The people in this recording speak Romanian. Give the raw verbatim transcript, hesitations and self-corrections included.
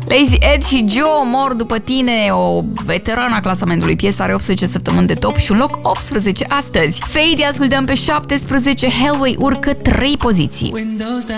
Lazy Ed și Joe mor după tine, o veterană a clasamentului. Piesa are optsprezece săptămâni de top și un loc optsprezece astăzi. Fade ascultăm pe șaptesprezece, Hellway urcă trei poziții.